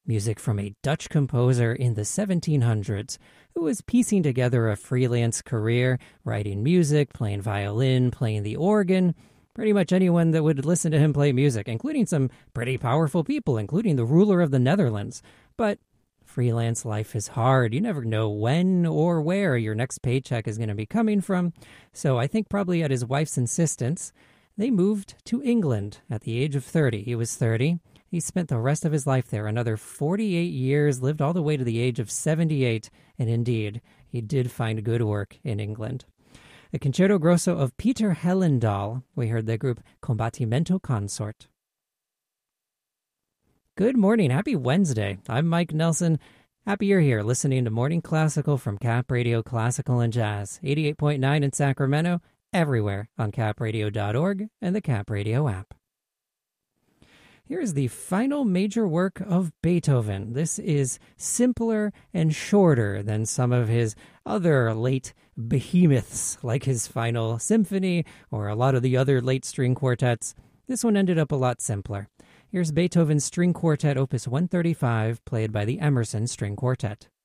Music from a Dutch composer in the 1700s who was piecing together a freelance career, writing music, playing violin, playing the organ. Pretty much anyone that would listen to him play music, including some pretty powerful people, including the ruler of the Netherlands. But freelance life is hard. You never know when or where your next paycheck is going to be coming from. So I think probably at his wife's insistence, they moved to England at the age of 30. He was 30. He spent the rest of his life there, another 48 years, lived all the way to the age of 78, and indeed, he did find good work in England. The Concerto Grosso of Peter Hellendahl. We heard the group Combattimento Consort. Good morning. Happy Wednesday. I'm Mike Nelson. Happy you're here listening to Morning Classical from Cap Radio Classical and Jazz, 88.9 in Sacramento, everywhere on capradio.org and the Cap Radio app. Here is the final major work of Beethoven. This is simpler and shorter than some of his other late behemoths, like his final symphony or a lot of the other late string quartets. This one ended up a lot simpler. Here's Beethoven's String Quartet Opus 135, played by the Emerson String Quartet.